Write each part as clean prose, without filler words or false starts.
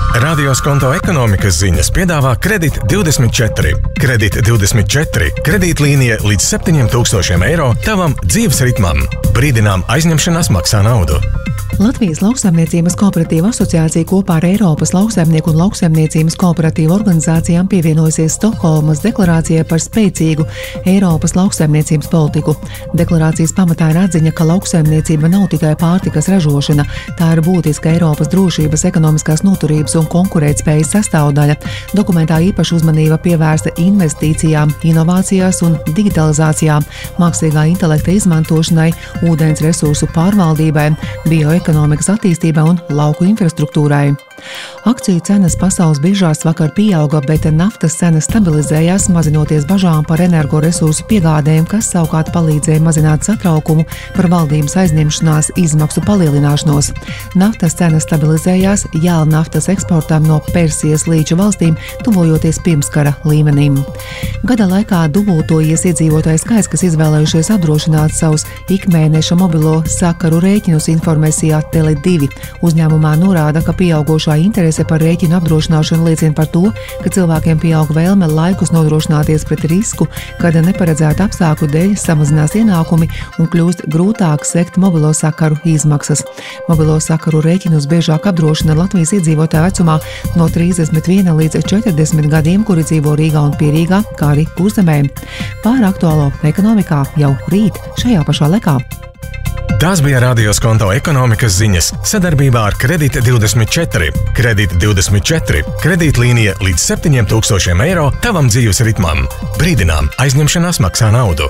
Radio Skonto ekonomikas ziņas piedāvā Kredit 24. Kredit 24 - kredītlīnija līdz 7,000 eiro tavam dzīves ritmam. Brīdinām, aizņemšanās maksā naudu. Latvijas Lauksaimniecības kooperatīva asociācija kopā ar Eiropas lauksaimnieku un lauksaimniecības kooperatīvu organizācijām pievienojusies Stokholmas deklarācijai par spēcīgu Eiropas lauksaimniecības politiku. Deklarācijas pamatā ir atziņa, ka lauksaimniecība nav tikai pārtikas ražošana, tā ir būtiska Eiropas drošības, ekonomiskās noturības un konkurētspējas sastāvdaļa. Dokumentā īpaša uzmanība pievērsta investīcijām, inovācijās un digitalizācijā, mākslīgā intelekta izmantošanai, ūdens resursu pārvaldībai, bioekonomikas attīstībai un lauku infrastruktūrai. Akciju cenas pasaules biržās vakar pieauga, bet naftas cenas stabilizējās, mazinoties bažām par energoresursu piegādēm, kas savukārt palīdzēja mazināt satraukumu par valdības aizņemšanās izmaksu palielināšanos. Naftas cenas stabilizējās jēlnaftas eksportam no Persijas līča valstīm, tuvojoties pirmskara līmenim. Gada laikā dubultojies iedzīvotāju skaits, kas izvēlējušies apdrošināt savus ikmēneša mobilo sakaru rēķinus, informē Sijā Tele2. Uzņēmumā norāda, ka pieaugošā interese par rēķinu apdrošināšanu liecina par to, ka cilvēkiem pieaug vēlme laikus nodrošināties pret risku, kad neparedzēta apstākļu dēļ samazinās ienākumi un kļūst grūtāk sekt mobilo sakaru izmaksas. Mobilo sakaru rēķinus biežāk apdrošina Latvijas iedzīvotāju vecumā no 31 līdz 40 gadiem, kuri dzīvo Rīgā un Pierīgā, kā arī Kurzemē. Pār aktuālo ekonomikā jau rīt šajā pašā laikā. Tās bija Radio Skonto ekonomikas ziņas sadarbībā ar Kredit 24. Kredit 24 - kredītlīnija līdz 7,000 eiro tavam dzīves ritmam. Brīdinām, aizņemšanās maksā naudu.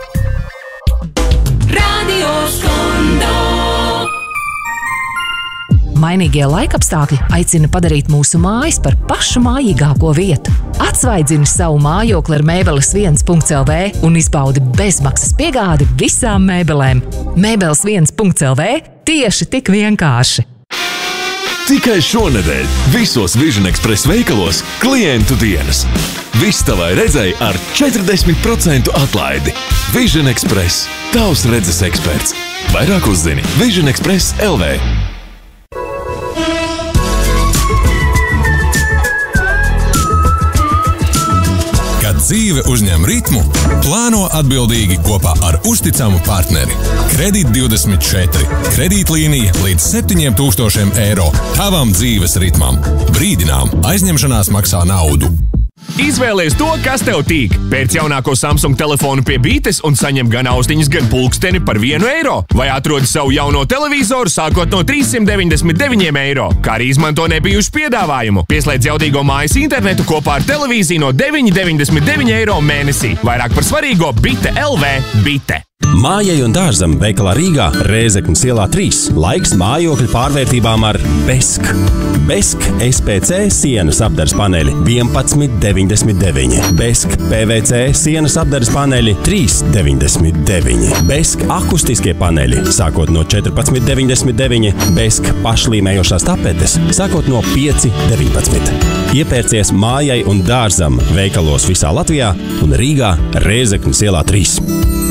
Radio Skonto. Mainīgie laikapstākļi aicina padarīt mūsu mājas par pašu mājīgāko vietu. Atsvaidzini savu mājokli ar mēbeles1.lv un izbaudi bezmaksas piegādi visām mēbelēm. Mēbeles1.lv tieši tik vienkārši. Tikai šonedēļ visos Vision Express veikalos klientu dienas. Viss tavai redzei ar 40% atlaidi. Vision Express – tavs redzes eksperts. Vairāk uzzini Vision Express LV. Dzīve uzņem ritmu, plāno atbildīgi kopā ar uzticamu partneri. Kredit 24. Kredītlīnija līdz 7,000 eiro tavam dzīves ritmam. Brīdinām, aizņemšanās maksā naudu. Izvēlies to, kas tev tīk. Pēc jaunāko Samsung telefonu pie Bītes un saņem gan austiņas, gan pulksteni par 1 eiro. Vai atrodi savu jauno televizoru sākot no 399 eiro. Kā arī izmanto nebijušu piedāvājumu. Pieslēdz jaudīgo mājas internetu kopā ar televīziju no 9,99 eiro mēnesī. Vairāk par svarīgo Bite LV. Bite. Mājai un dārzam veikalā Rīgā, Rēzeknes ielā 3. Laiks mājokļu pārvērtībām ar Besk. Besk SPC sienas apdares paneļi 11,99. Besk PVC sienas apdares paneļi 3,99. Besk akustiskie paneļi sākot no 14,99. Besk pašlīmējošās tapetes sākot no 5,19. Iepērcies mājai un dārzam veikalos visā Latvijā un Rīgā, Rēzeknes ielā 3.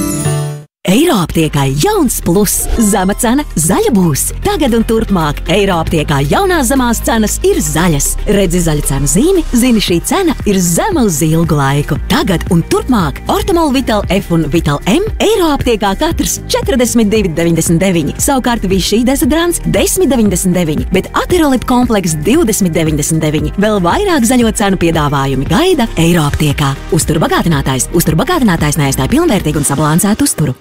Eiroaptiekā jauns plus. Zema cena zaļa būs. Tagad un turpmāk Eiroaptiekā jaunās zemās cenas ir zaļas. Redzi zaļa cenu zīmi, zini šī cena ir zema uz ilgu laiku. Tagad un turpmāk Ortomol Vital F un Vital M Eiroaptiekā katrs 42,99. Savukārt Vichy dezodorants 10,99, bet Aterolip kompleks 20,99. Vēl vairāk zaļo cenu piedāvājumi gaida Eiroaptiekā. Uzturbagātinātājs. Uzturbagātinātājs neaizstāj pilnvērtīgu un sabalansētu uzturu.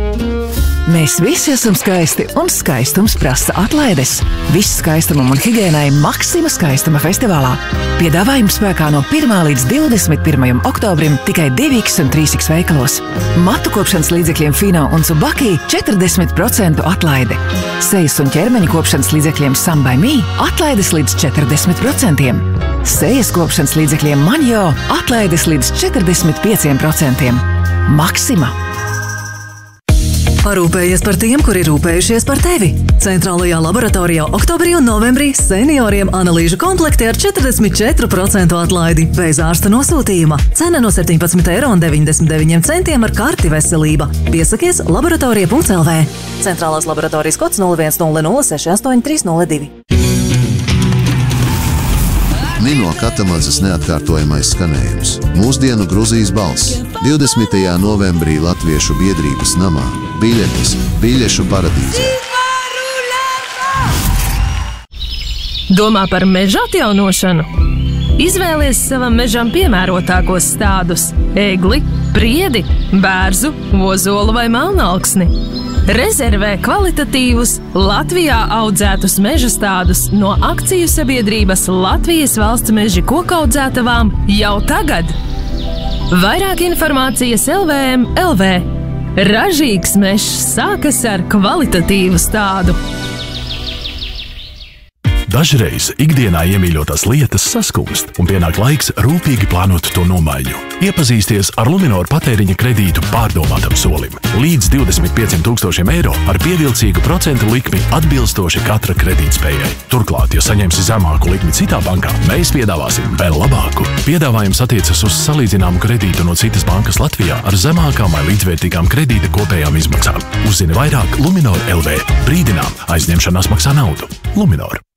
Mēs visi esam skaisti, un skaistums prasa atlaides. Viss skaistumam un higiēnai Maxima skaistuma festivālā. Piedāvājums spēkā no 1. līdz 21. oktobrim tikai 2X un 3X veikalos. Matu kopšanas līdzekļiem Fino un Subaki 40% atlaide. Sejas un ķermeņa kopšanas līdzekļiem Sambai Mi atlaides līdz 40%. Sejas kopšanas līdzekļiem Manjo atlaides līdz 45%. Maxima. Parūpējies par tiem, kuri rūpējušies par tevi. Centrālajā laboratorijā oktobrī un novembrī senioriem analīžu komplekti ar 44% atlaidi bez ārsta nosūtījuma. Cena no 17,99 € ar karti veselība. Piesakies laboratorija.lv. Centrālās laboratorijas kods 0100 68 302. Nino Katamadzes neatkārtojamais skanējums. Mūsdienu Gruzijas balss. 20. novembrī Latviešu biedrības namā. Biļetes Biļešu paradīzē. Domā par meža atjaunošanu? Izvēlies savam mežam piemērotākos stādus – egli, priedi, bērzu, ozolu vai melnauksni. Rezervē kvalitatīvus, Latvijā audzētus meža stādus no akciju sabiedrības Latvijas valsts meži kokaudzētavām jau tagad. Vairāk informācijas LVM LV. Ražīgs mežs sākas ar kvalitatīvu stádu. Dažreiz ikdienā iemīļotās lietas saskumst, un pienāk laiks rūpīgi plānot to nomaiņu. Iepazīsties ar Luminor patēriņa kredītu pārdomātam solim. Līdz 25 000 eiro ar pievilcīgu procentu likmi atbilstoši katra kredītspējai. Turklāt, ja saņemsi zemāku likmi citā bankā, mēs piedāvāsim vēl labāku. Piedāvājums attiecas uz salīdzināmu kredītu no citas bankas Latvijā ar zemākām vai līdzvērtīgām kredīta kopējām izmaksām. Uzzini vairāk Luminor LV. Brīdinām, aizņemšanās maksā naudu. Luminor.